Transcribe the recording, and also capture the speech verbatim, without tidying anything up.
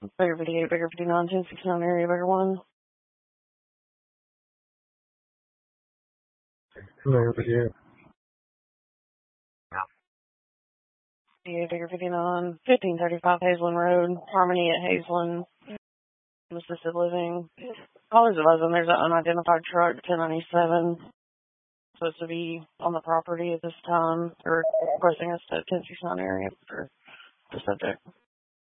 Bigger fifty-eight, bigger fifty-nine, ten sixty-nine area, bigger one. Bigger fifty-eight. fifty-eight, bigger fifty-nine, fifteen thirty-five Hazelin Road, Harmony at Hazelin, assisted living. Callers eleven, there's an unidentified truck, ten ninety-seven, supposed to be on the property at this time. They're requesting us to ten sixty-nine area for the subject.